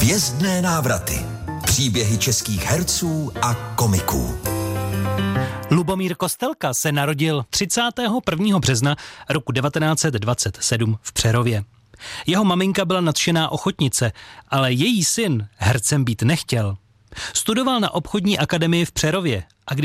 Hvězdné návraty. Příběhy českých herců a komiků. Lubomír Kostelka se narodil 31. března roku 1927 v Přerově. Jeho maminka byla nadšená ochotnice, ale její syn hercem být nechtěl. Studoval na obchodní akademii v Přerově a když